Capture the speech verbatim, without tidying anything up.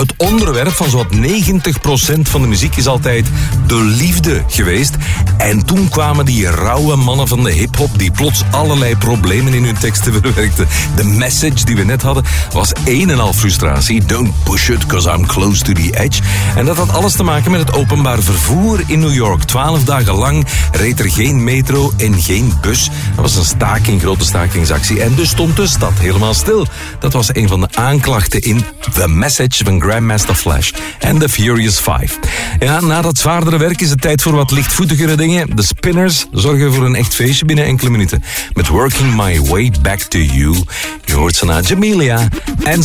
Het onderwerp van zowat negentig procent van de muziek is altijd de liefde geweest. En toen kwamen die rauwe mannen van de hip-hop die plots allerlei problemen in hun teksten verwerkten. De message die we net hadden was een en al frustratie. Don't push it, cause I'm close to the edge. En dat had alles te maken met het openbaar vervoer in New York. Twaalf dagen lang reed er geen metro en geen bus. Dat was een staking, grote stakingsactie. En dus stond de stad helemaal stil. Dat was een van de aanklachten in The Message van Grandmaster Flash en The Furious Five. Ja, na dat zwaardere werk is het tijd voor wat lichtvoetigere dingen. De Spinners zorgen voor een echt feestje binnen enkele minuten. Met Working My Way Back to You. Je hoort ze na Jamelia en